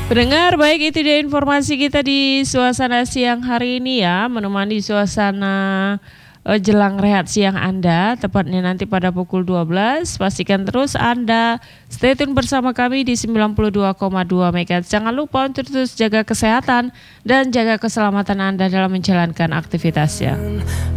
Pendengar, baik itu dia informasi kita di suasana siang hari ini ya, menemani suasana jelang rehat siang Anda, tepatnya nanti pada pukul 12. Pastikan terus Anda stay tune bersama kami di 92,2 MHz. Jangan lupa untuk terus jaga kesehatan dan jaga keselamatan Anda dalam menjalankan aktivitasnya.